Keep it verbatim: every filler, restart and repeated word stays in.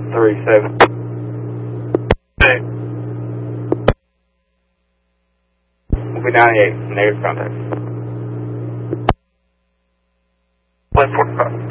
three seven. Hey. We'll be ninety-eight, negative contact. one forty-five.